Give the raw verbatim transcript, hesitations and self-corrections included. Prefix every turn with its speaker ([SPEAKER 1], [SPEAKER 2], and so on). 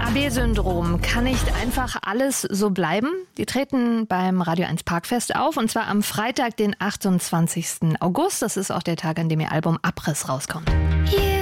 [SPEAKER 1] A B-Syndrom kann nicht einfach alles so bleiben. Die treten beim Radio eins Parkfest auf, und zwar am Freitag, den achtundzwanzigsten August. Das ist auch der Tag, an dem ihr Album Abriss rauskommt. Yeah.